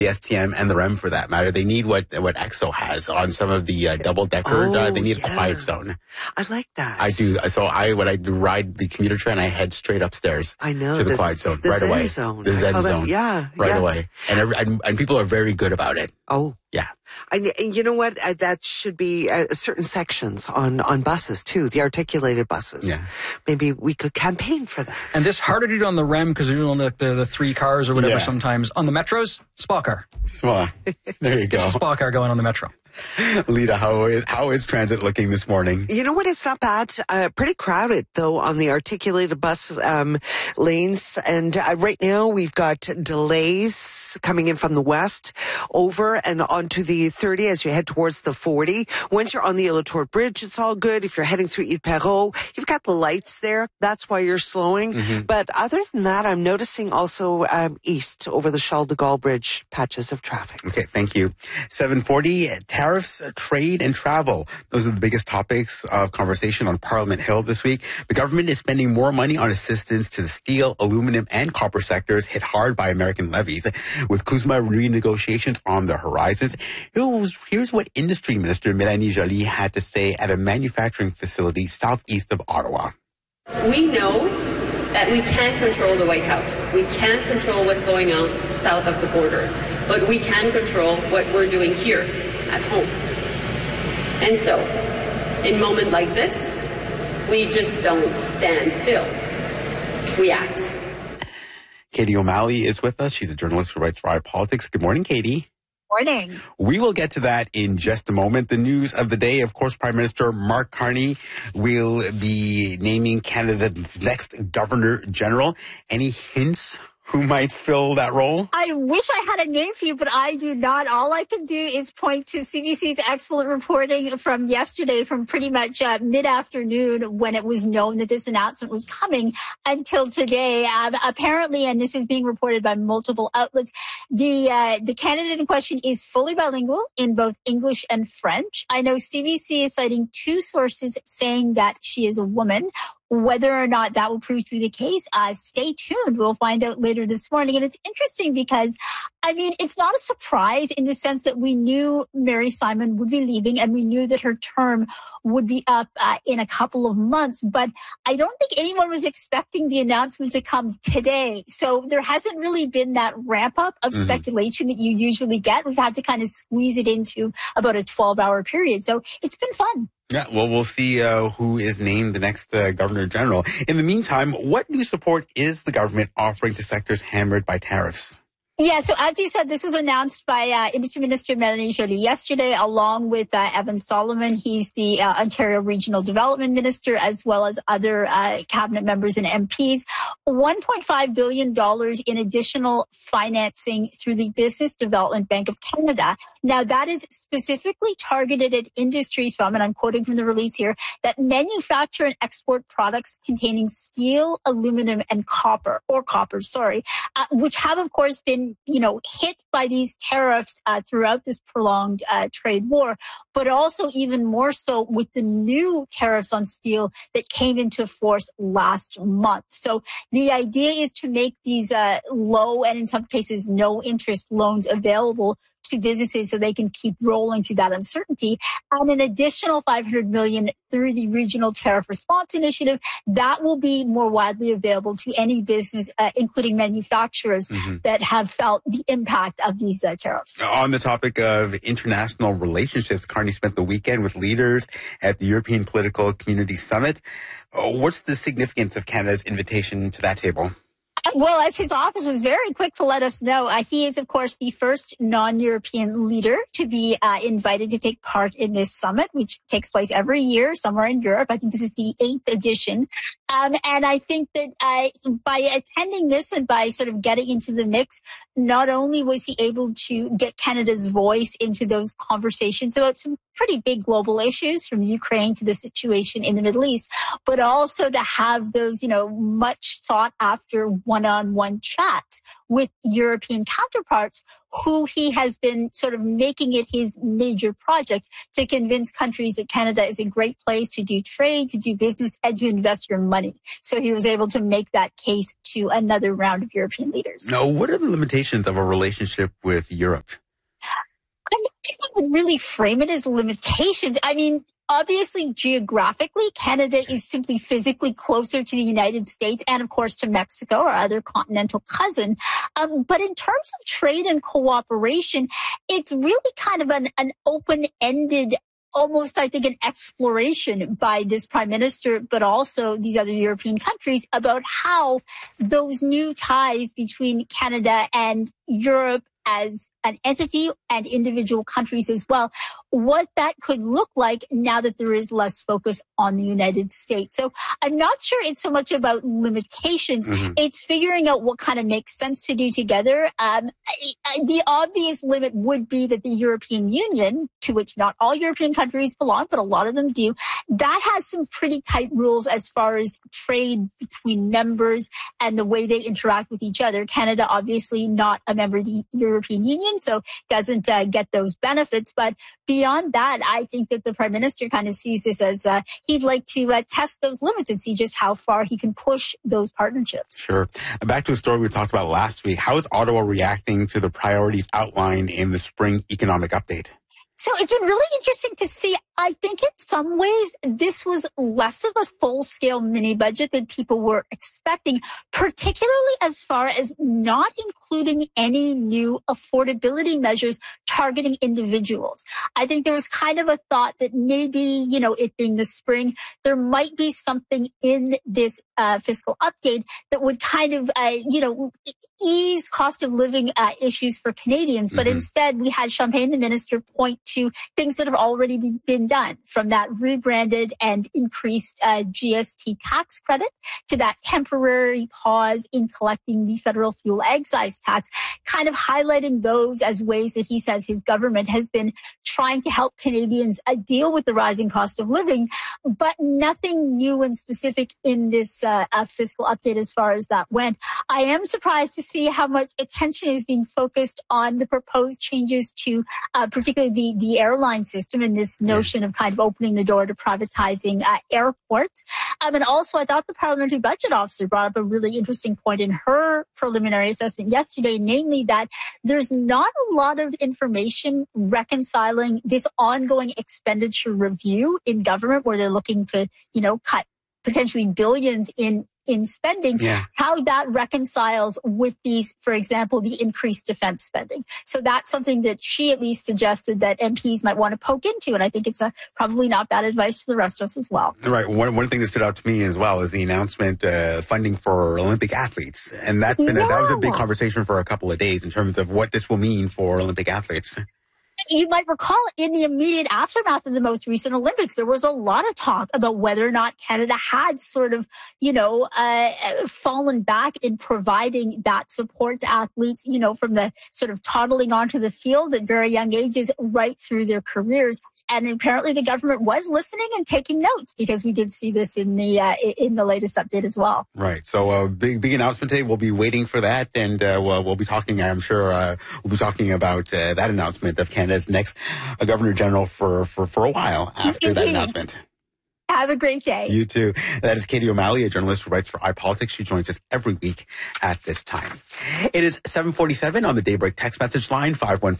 the STM and the REM for that matter. They need what EXO has on some of the double-decker. They need a quiet zone. I like that. I do. So when I ride the commuter train, I head straight upstairs to the quiet zone right away. Zone. The Zen zone. Right away. And people are very good about it. Oh. Yeah. And you know what? That should be certain sections on buses, too, the articulated buses. Yeah. Maybe we could campaign for that. And this harder to do on the REM because you're doing the 3 cars or whatever sometimes. On the metros, spa car. Spa. There you go. It's a spa car going on the metro. Lita, how is transit looking this morning? You know what? It's not bad. Pretty crowded, though, on the articulated bus lanes. And right now, we've got delays coming in from the west over and onto the 30 as you head towards the 40. Once you're on the Ilotort Bridge, it's all good. If you're heading through Ile Perrot, you've got the lights there. That's why you're slowing. Mm-hmm. But other than that, I'm noticing also east over the Charles de Gaulle Bridge, patches of traffic. Okay, thank you. 740, tariffs, trade, and travel. Those are the biggest topics of conversation on Parliament Hill this week. The government is spending more money on assistance to the steel, aluminum, and copper sectors hit hard by American levies, with CUSMA renegotiations on the horizons. Here's what Industry Minister Mélanie Joly had to say at a manufacturing facility southeast of Ottawa. We know that we can't control the White House. We can't control what's going on south of the border, but we can control what we're doing here at home. And so, in a moment like this, we just don't stand still. We act. Katie O'Malley is with us. She's a journalist who writes for iPolitics. Good morning, Katie. Morning. We will get to that in just a moment. The news of the day, of course, Prime Minister Mark Carney will be naming Canada's next Governor General. Any hints who might fill that role? I wish I had a name for you, but I do not. All I can do is point to CBC's excellent reporting from yesterday, from pretty much mid-afternoon when it was known that this announcement was coming until today. Apparently, and this is being reported by multiple outlets, the candidate in question is fully bilingual in both English and French. I know CBC is citing 2 sources saying that she is a woman. Whether or not that will prove to be the case, stay tuned. We'll find out later this morning. And it's interesting because, I mean, it's not a surprise in the sense that we knew Mary Simon would be leaving and we knew that her term would be up in a couple of months. But I don't think anyone was expecting the announcement to come today. So there hasn't really been that ramp up of speculation that you usually get. We've had to kind of squeeze it into about a 12-hour period. So it's been fun. Yeah, well, we'll see who is named the next Governor General. In the meantime, what new support is the government offering to sectors hammered by tariffs? Yeah, so as you said, this was announced by Industry Minister Mélanie Joly yesterday, along with Evan Solomon. He's the Ontario Regional Development Minister, as well as other cabinet members and MPs. $1.5 billion in additional financing through the Business Development Bank of Canada. Now, that is specifically targeted at industries from, and I'm quoting from the release here, that manufacture and export products containing steel, aluminum, and copper, which have, of course, been hit by these tariffs throughout this prolonged trade war, but also even more so with the new tariffs on steel that came into force last month. So the idea is to make these low and in some cases no interest loans available to businesses so they can keep rolling through that uncertainty, and an additional $500 million through the Regional Tariff Response Initiative that will be more widely available to any business, including manufacturers that have felt the impact of these tariffs. On the topic of international relationships, Carney spent the weekend with leaders at the European Political Community Summit. What's the significance of Canada's invitation to that table? Well, as his office was very quick to let us know, he is, of course, the first non-European leader to be invited to take part in this summit, which takes place every year somewhere in Europe. I think this is the 8th edition. And I think that by attending this and by sort of getting into the mix, not only was he able to get Canada's voice into those conversations about some pretty big global issues, from Ukraine to the situation in the Middle East, but also to have those, much sought after one-on-one chats with European counterparts who he has been sort of making it his major project to convince countries that Canada is a great place to do trade, to do business, and to invest your money. So he was able to make that case to another round of European leaders. Now, what are the limitations of a relationship with Europe? I don't think I would really frame it as limitations. I mean, obviously, geographically, Canada is simply physically closer to the United States and, of course, to Mexico, our other continental cousin. But in terms of trade and cooperation, it's really kind of an open-ended, almost, I think, an exploration by this prime minister, but also these other European countries about how those new ties between Canada and Europe as an entity and individual countries as well, what that could look like now that there is less focus on the United States. So I'm not sure it's so much about limitations. Mm-hmm. It's figuring out what kind of makes sense to do together. The obvious limit would be that the European Union, to which not all European countries belong, but a lot of them do, that has some pretty tight rules as far as trade between members and the way they interact with each other. Canada, obviously not a member of the European Union, so doesn't get those benefits. But beyond that, I think that the prime minister kind of sees this as he'd like to test those limits and see just how far he can push those partnerships. Sure. Back to a story we talked about last week. How is Ottawa reacting to the priorities outlined in the spring economic update? So it's been really interesting to see. I think in some ways, this was less of a full-scale mini-budget than people were expecting, particularly as far as not including any new affordability measures targeting individuals. I think there was kind of a thought that maybe, it being the spring, there might be something in this fiscal update that would kind of, ease cost of living issues for Canadians. But instead, we had Champagne, the minister, point to things that have already been done, from that rebranded and increased GST tax credit to that temporary pause in collecting the federal fuel excise tax, kind of highlighting those as ways that he says his government has been trying to help Canadians deal with the rising cost of living, but nothing new and specific in this fiscal update as far as that went. I am surprised to see how much attention is being focused on the proposed changes to particularly the airline system and this notion of kind of opening the door to privatizing airports. And also, I thought the parliamentary budget officer brought up a really interesting point in her preliminary assessment yesterday, namely that there's not a lot of information reconciling this ongoing expenditure review in government where they're looking to, cut potentially billions in spending, how that reconciles with these, for example, the increased defense spending. So that's something that she at least suggested that MPs might want to poke into. And I think it's probably not bad advice to the rest of us as well. Right. One thing that stood out to me as well is the announcement funding for Olympic athletes. And that's been that was a big conversation for a couple of days in terms of what this will mean for Olympic athletes. You might recall in the immediate aftermath of the most recent Olympics, there was a lot of talk about whether or not Canada had sort of, fallen back in providing that support to athletes, from the sort of toddling onto the field at very young ages right through their careers. And apparently the government was listening and taking notes, because we did see this in the latest update as well. Right. So big announcement today. We'll be waiting for that. And we'll be talking, I'm sure, we'll be talking about that announcement of Canada's next Governor General for a while after that announcement. Have a great day. You too. That is Katie O'Malley, a journalist who writes for iPolitics. She joins us every week at this time. It is 7:47 on the Daybreak text message line,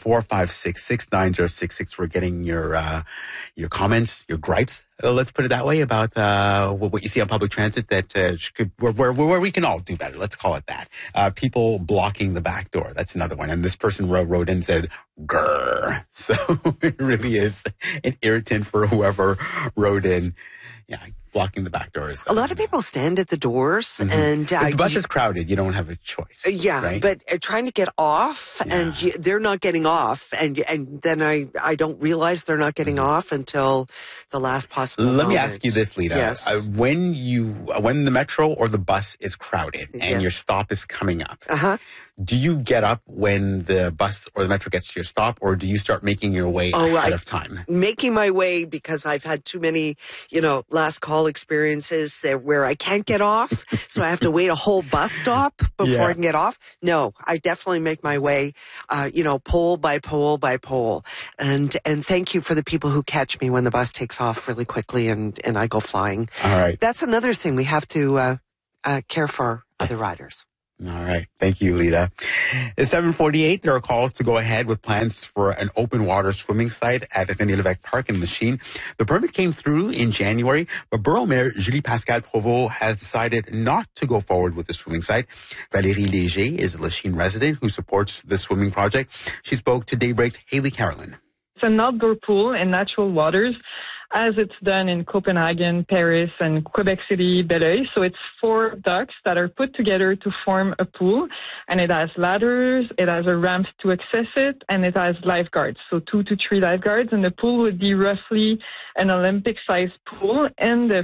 514-566-9066. We're getting your comments, your gripes. Let's put it that way about what you see on public transit that where we can all do better. Let's call it that. People blocking the back door. That's another one. And this person wrote in and said, grrr. So it really is an irritant for whoever wrote in. Yeah, blocking the back doors. A lot of people stand at the doors, and if the bus is crowded, you don't have a choice. Right? But trying to get off, and they're not getting off, and then I don't realize they're not getting off until the last possible moment. Let me ask you this, Lita. Yes. When the metro or the bus is crowded and your stop is coming up, do you get up when the bus or the metro gets to your stop, or do you start making your way ahead of time? Making my way, because I've had too many, last call all experiences where I can't get off, so I have to wait a whole bus stop before I can get off. No, I definitely make my way, pole by pole by pole. And thank you for the people who catch me when the bus takes off really quickly and I go flying. All right. That's another thing we have to care for other riders. All right. Thank you, Lita. It's 7:48. There are calls to go ahead with plans for an open water swimming site at René Lévesque Park in Lachine. The permit came through in January, but Borough Mayor Julie Pascal Provost has decided not to go forward with the swimming site. Valérie Léger is a Lachine resident who supports the swimming project. She spoke to Daybreak's Haley Carolyn. It's an outdoor pool in natural waters, as it's done in Copenhagen, Paris, and Quebec City, Belleuil. So it's 4 ducts that are put together to form a pool, and it has ladders, it has a ramp to access it, and it has lifeguards, so 2 to 3 lifeguards, and the pool would be roughly an Olympic-sized pool in the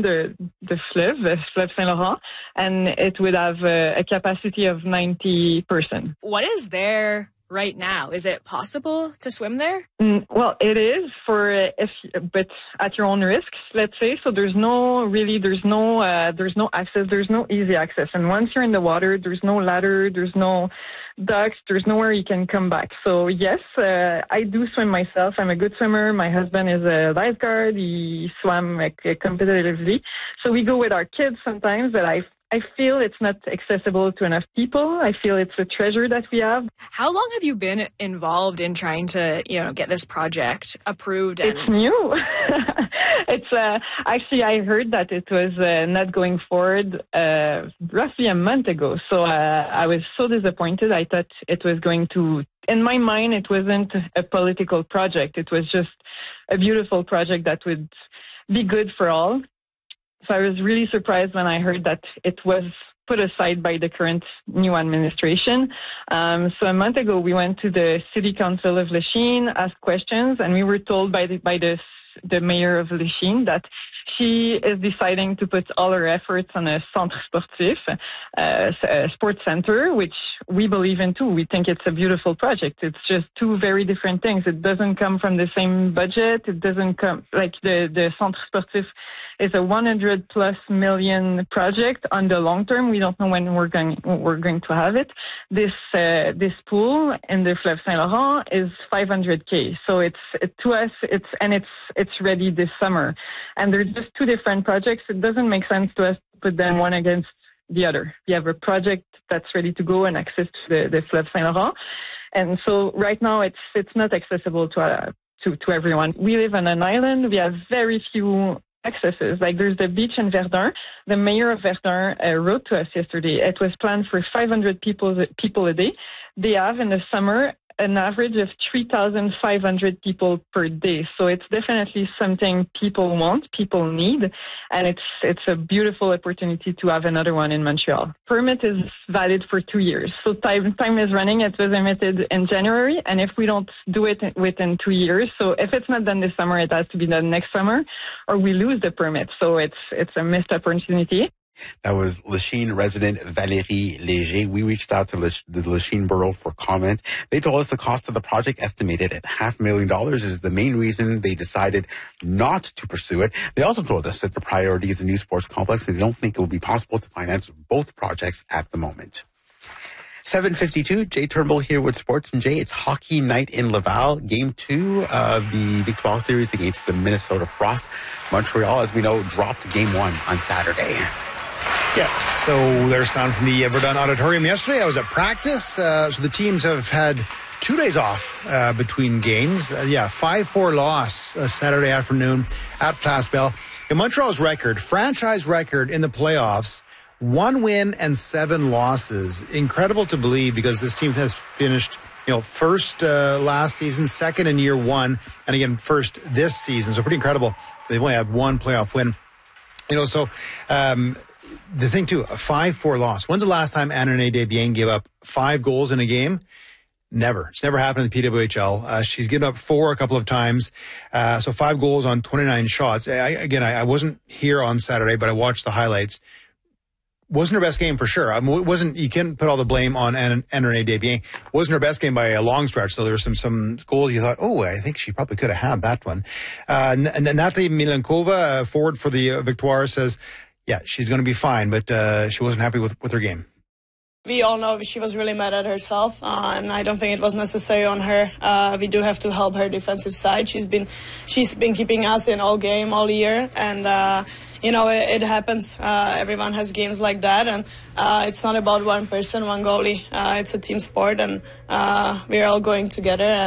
Fleuve Saint-Laurent, and it would have a capacity of 90 persons. What is there right now? Is it possible to swim there? Well, it is but at your own risk, let's say. So there's no access, there's no easy access. And once you're in the water, there's no ladder, there's no ducts, there's nowhere you can come back. So yes, I do swim myself. I'm a good swimmer. My husband is a lifeguard. He swam competitively. So we go with our kids sometimes, but I feel it's not accessible to enough people. I feel it's a treasure that we have. How long have you been involved in trying to, get this project approved? It's new. It's actually, I heard that it was not going forward roughly a month ago. So I was so disappointed. I thought it was going to, in my mind, it wasn't a political project. It was just a beautiful project that would be good for all. So I was really surprised when I heard that it was put aside by the current new administration. So a month ago, we went to the City Council of Lachine, asked questions, and we were told by the mayor of Lachine that she is deciding to put all her efforts on a centre sportif, a sports center, which we believe in too. We think it's a beautiful project. It's just 2 very different things. It doesn't come from the same budget. It doesn't come like the centre sportif is a 100+ million project on the long term. We don't know when we're going to have it. This pool in the Fleuve Saint-Laurent is 500K. So it's ready this summer. And they're just 2 different projects. It doesn't make sense to us to put them one against the other. We have a project that's ready to go and access to the Fleuve Saint-Laurent. And so right now it's not accessible to everyone. We live on an island. We have very few accesses. Like there's the beach in Verdun. The mayor of Verdun wrote to us yesterday. It was planned for 500 people a day. They have in the summer an average of 3,500 people per day. So it's definitely something people want, people need, and it's a beautiful opportunity to have another one in Montreal. Permit is valid for 2 years. So time is running. It was emitted in January, and if we don't do it within 2 years, so if it's not done this summer, it has to be done next summer, or we lose the permit. So it's a missed opportunity. That was Lachine resident Valérie Léger. We reached out to the Lachine Borough for comment. They told us the cost of the project, estimated at $500,000, is the main reason they decided not to pursue it. They also told us that the priority is a new sports complex, and they don't think it will be possible to finance both projects at the moment. 7:52, Jay Turnbull here with Sports. And Jay, it's hockey night in Laval. Game 2 of the Victoire Series against the Minnesota Frost. Montreal, as we know, dropped Game 1 on Saturday. Yeah, so there's sound from the Verdun Auditorium yesterday. I was at practice, so the teams have had 2 days off between games. 5-4 loss Saturday afternoon at Place Bell. And Montreal's record, franchise record in the playoffs, 1 win and 7 losses. Incredible to believe because this team has finished, first last season, second in year 1, and again, first this season. So pretty incredible. They've only had 1 playoff win. The thing, too, a 5-4 loss. When's the last time Anne-Renée Desbiens gave up 5 goals in a game? Never. It's never happened in the PWHL. She's given up 4 a couple of times. So 5 goals on 29 shots. I wasn't here on Saturday, but I watched the highlights. wasn't her best game for sure. I mean, you can't put all the blame on André Desbiens. Wasn't her best game by a long stretch. So there were some goals you thought, oh, I think she probably could have had that one. Natalie Milenkova, forward for the Victoire, says, yeah, she's going to be fine, but she wasn't happy with her game. We all know she was really mad at herself, and I don't think it was necessary on her. We do have to help her defensive side. She's been keeping us in all game, all year, and it happens. Everyone has games like that, and it's not about one person, one goalie. It's a team sport, and we're all going together.